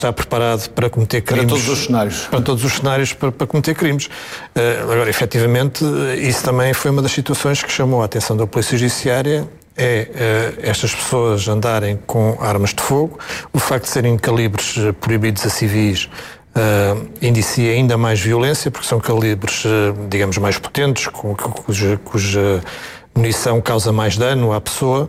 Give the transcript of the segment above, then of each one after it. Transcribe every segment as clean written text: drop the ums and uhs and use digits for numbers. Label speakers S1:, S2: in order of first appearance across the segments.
S1: está preparado para cometer crimes.
S2: Para todos os cenários.
S1: Para todos os cenários para cometer crimes. Agora, efetivamente, isso também foi uma das situações que chamou a atenção da Polícia Judiciária, estas pessoas andarem com armas de fogo, o facto de serem calibres proibidos a civis indicia ainda mais violência, porque são calibres, digamos, mais potentes, cuja munição causa mais dano à pessoa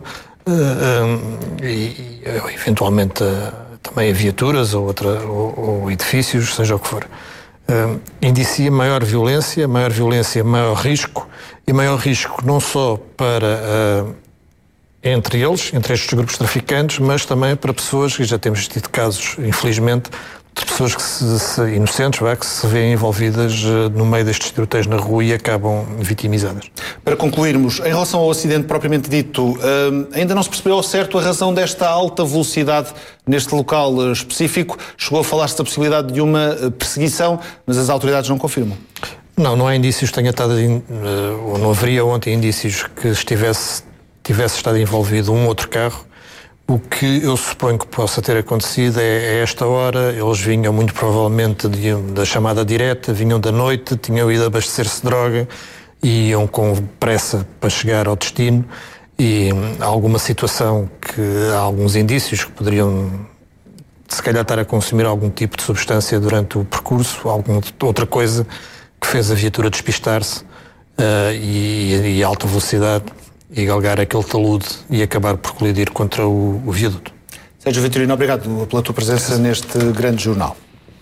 S1: e eventualmente também a viaturas ou edifícios, seja o que for. Indicia maior violência, maior risco, e maior risco não só para entre estes grupos traficantes, mas também para pessoas, e já temos tido casos, infelizmente, de pessoas inocentes, que se veem envolvidas no meio destes tiroteios na rua e acabam vitimizadas.
S2: Para concluirmos, em relação ao acidente propriamente dito, ainda não se percebeu ao certo a razão desta alta velocidade neste local específico. Chegou a falar-se da possibilidade de uma perseguição, mas as autoridades não confirmam.
S1: Não há indícios que tenha estado, ou não haveria ontem indícios que tivesse estado envolvido um outro carro. O que eu suponho que possa ter acontecido é, a esta hora, eles vinham muito provavelmente da chamada direta, vinham da noite, tinham ido abastecer-se de droga e iam com pressa para chegar ao destino, e há alguma situação há alguns indícios que poderiam se calhar estar a consumir algum tipo de substância durante o percurso, alguma outra coisa que fez a viatura despistar-se e alta velocidade, e galgar aquele talude e acabar por colidir contra o viaduto.
S2: Sérgio Vitorino, obrigado pela tua presença neste grande jornal.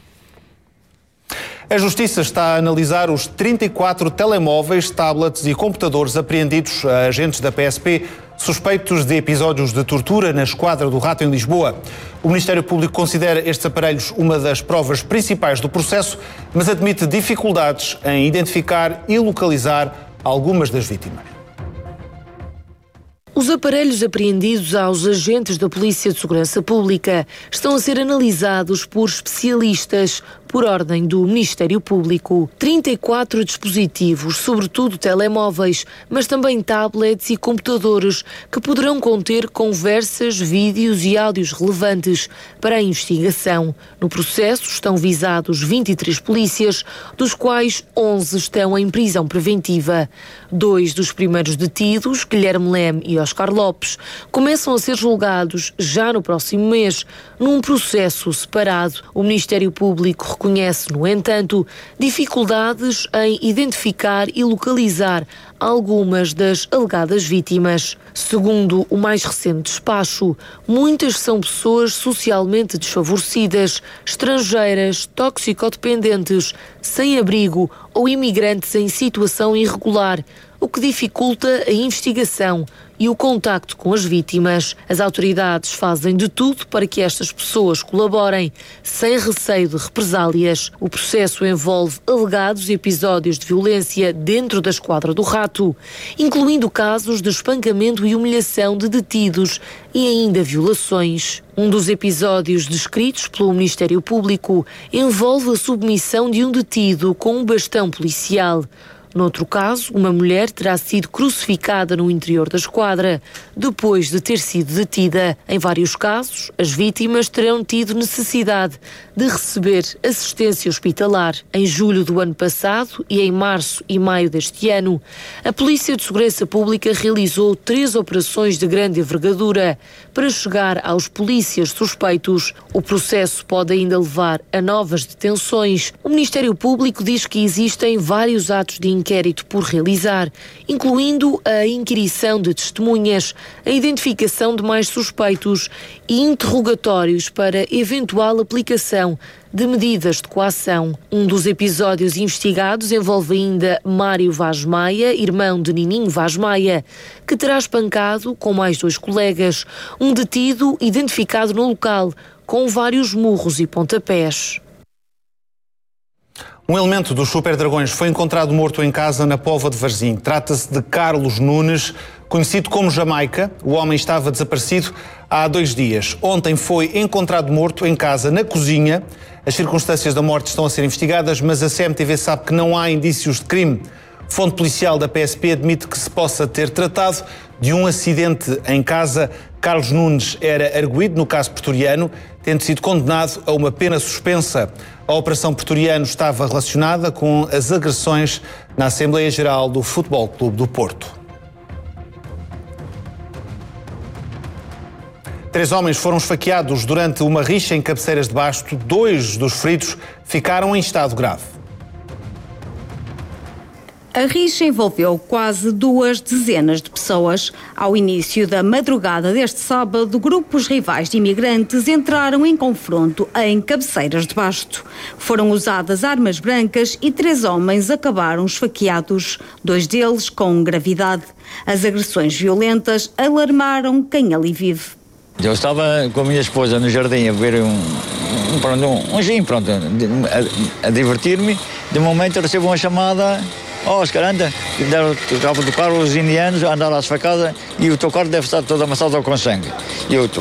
S2: A Justiça está a analisar os 34 telemóveis, tablets e computadores apreendidos a agentes da PSP suspeitos de episódios de tortura na Esquadra do Rato em Lisboa. O Ministério Público considera estes aparelhos uma das provas principais do processo, mas admite dificuldades em identificar e localizar algumas das vítimas.
S3: Os aparelhos apreendidos aos agentes da Polícia de Segurança Pública estão a ser analisados por especialistas, por ordem do Ministério Público. 34 dispositivos, sobretudo telemóveis, mas também tablets e computadores, que poderão conter conversas, vídeos e áudios relevantes para a investigação. No processo estão visados 23 polícias, dos quais 11 estão em prisão preventiva. 2 dos primeiros detidos, Guilherme Leme e Oscar Lopes, começam a ser julgados já no próximo mês, num processo separado. O Ministério Público reconhece, no entanto, dificuldades em identificar e localizar algumas das alegadas vítimas. Segundo o mais recente despacho, muitas são pessoas socialmente desfavorecidas, estrangeiras, toxicodependentes, sem abrigo ou imigrantes em situação irregular, o que dificulta a investigação e o contacto com as vítimas. As autoridades fazem de tudo para que estas pessoas colaborem, sem receio de represálias. O processo envolve alegados episódios de violência dentro da Esquadra do Rato, incluindo casos de espancamento e humilhação de detidos e ainda violações. Um dos episódios descritos pelo Ministério Público envolve a submissão de um detido com um bastão policial. Noutro caso, uma mulher terá sido crucificada no interior da esquadra, depois de ter sido detida. Em vários casos, as vítimas terão tido necessidade de receber assistência hospitalar. Em julho do ano passado e em março e maio deste ano, a Polícia de Segurança Pública realizou 3 operações de grande envergadura para chegar aos polícias suspeitos. O processo pode ainda levar a novas detenções. O Ministério Público diz que existem vários atos de inquérito por realizar, incluindo a inquirição de testemunhas, a identificação de mais suspeitos e interrogatórios para eventual aplicação de medidas de coação. Um dos episódios investigados envolve ainda Mário Vaz Maia, irmão de Nininho Vaz Maia, que terá espancado, com mais 2 colegas, um detido identificado no local, com vários murros e pontapés.
S2: Um elemento dos Super Dragões foi encontrado morto em casa na Póvoa de Varzim. Trata-se de Carlos Nunes, conhecido como Jamaica. O homem estava desaparecido há 2 dias. Ontem foi encontrado morto em casa, na cozinha. As circunstâncias da morte estão a ser investigadas, mas a CMTV sabe que não há indícios de crime. Fonte policial da PSP admite que se possa ter tratado de um acidente em casa. Carlos Nunes era arguido no caso pretoriano, tendo sido condenado a uma pena suspensa. A Operação Pretoriano estava relacionada com as agressões na Assembleia Geral do Futebol Clube do Porto. 3 homens foram esfaqueados durante uma rixa em Cabeceiras de Basto. 2 dos feridos ficaram em estado grave.
S4: A rixa envolveu quase 2 dezenas de pessoas. Ao início da madrugada deste sábado, grupos rivais de imigrantes entraram em confronto em Cabeceiras de Basto. Foram usadas armas brancas e 3 homens acabaram esfaqueados, 2 deles com gravidade. As agressões violentas alarmaram quem ali vive.
S5: Eu estava com a minha esposa no jardim a beber um gin, a divertir-me. De momento eu recebo uma chamada: Oscar, anda, estava do carro os indianos a andar às facadas e o teu carro deve estar todo amassado com sangue. E eu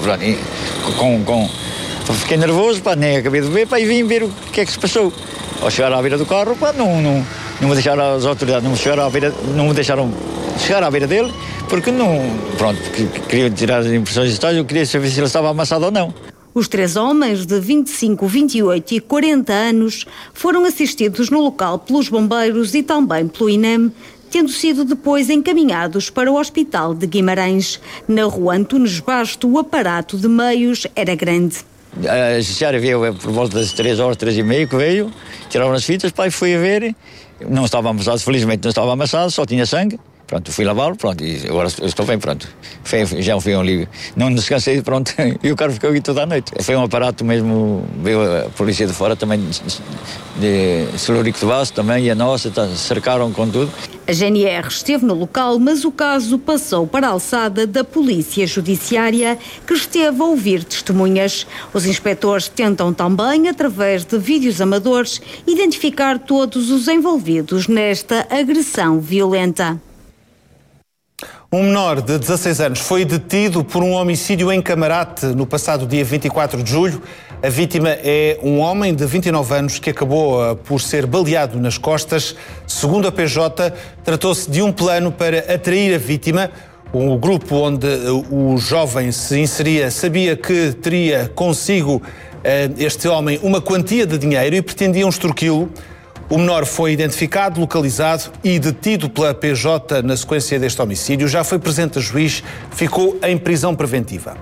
S5: fiquei nervoso, nem acabei de beber, e vim ver o que é que se passou. Ao chegar à beira do carro, não me deixaram, as autoridades não me deixaram chegar à beira dele, porque porque queria tirar as impressões de eu queria saber se ele estava amassado ou não.
S4: Os 3 homens de 25, 28 e 40 anos foram assistidos no local pelos bombeiros e também pelo INEM, tendo sido depois encaminhados para o Hospital de Guimarães. Na rua Antunes Basto, o aparato de meios era grande.
S5: A judiciária veio por volta das 3 horas, 3h30 que veio, tiraram as fitas, fui a ver, não estava amassado, felizmente não estava amassado, só tinha sangue. Pronto, fui lavá-lo, e agora estou bem, já foi um alívio. Não descansei, e o carro ficou aqui toda a noite. Foi um aparato mesmo, veio a polícia de fora também, de Celúrico de Basto também, e a nossa, cercaram com tudo.
S4: A GNR esteve no local, mas o caso passou para a alçada da Polícia Judiciária, que esteve a ouvir testemunhas. Os inspectores tentam também, através de vídeos amadores, identificar todos os envolvidos nesta agressão violenta.
S2: Um menor de 16 anos foi detido por um homicídio em Camarate no passado dia 24 de julho. A vítima é um homem de 29 anos que acabou por ser baleado nas costas. Segundo a PJ, tratou-se de um plano para atrair a vítima. O grupo onde o jovem se inseria sabia que teria consigo este homem uma quantia de dinheiro e pretendiam extorquí-lo. O menor foi identificado, localizado e detido pela PJ na sequência deste homicídio. Já foi presente a juiz, ficou em prisão preventiva.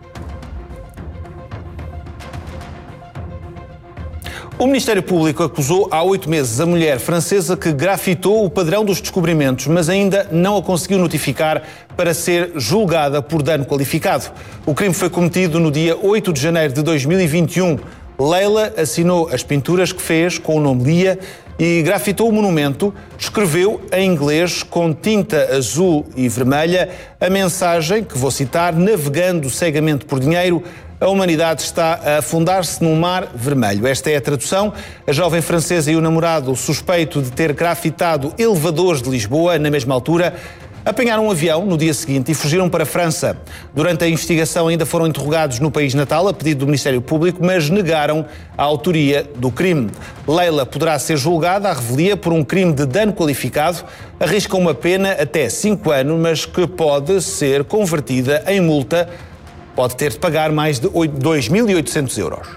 S2: O Ministério Público acusou há 8 meses a mulher francesa que grafitou o padrão dos descobrimentos, mas ainda não a conseguiu notificar para ser julgada por dano qualificado. O crime foi cometido no dia 8 de janeiro de 2021. Leila assinou as pinturas que fez com o nome Lia e grafitou o monumento. Escreveu em inglês com tinta azul e vermelha a mensagem, que vou citar: navegando cegamente por dinheiro, a humanidade está a afundar-se num mar vermelho. Esta é a tradução. A jovem francesa e o namorado, suspeito de ter grafitado elevadores de Lisboa na mesma altura, apanharam um avião no dia seguinte e fugiram para a França. Durante a investigação ainda foram interrogados no país natal, a pedido do Ministério Público, mas negaram a autoria do crime. Leila poderá ser julgada à revelia por um crime de dano qualificado. Arrisca uma pena até 5 anos, mas que pode ser convertida em multa. Pode ter de pagar mais de 2.800 euros.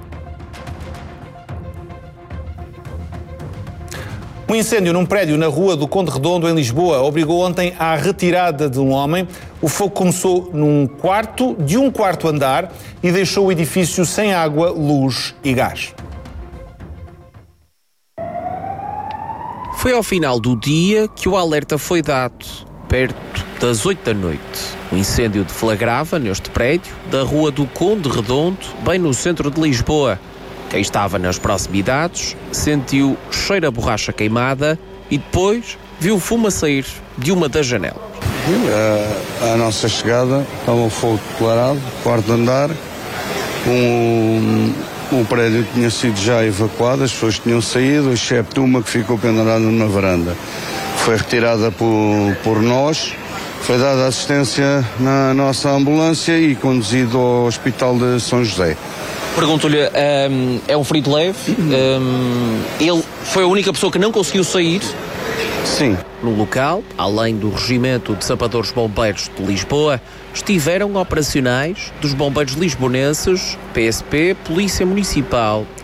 S2: Um incêndio num prédio na rua do Conde Redondo, em Lisboa, obrigou ontem à retirada de um homem. O fogo começou de um quarto andar e deixou o edifício sem água, luz e gás.
S6: Foi ao final do dia que o alerta foi dado, perto das 8 da noite. O incêndio deflagrava neste prédio da rua do Conde Redondo, bem no centro de Lisboa. Quem estava nas proximidades sentiu cheiro a borracha queimada e depois viu fumo a sair de uma das janelas.
S7: À nossa chegada estava um fogo declarado, quarto andar. O prédio tinha sido já evacuado, as pessoas tinham saído, excepto uma que ficou pendurada na varanda. Foi retirada por nós, foi dada assistência na nossa ambulância e conduzido ao Hospital de São José.
S6: Pergunto-lhe, é um ferido leve, ele foi a única pessoa que não conseguiu sair
S7: Sim.
S6: No local, além do Regimento de Sapadores Bombeiros de Lisboa, estiveram operacionais dos bombeiros lisbonenses, PSP, Polícia Municipal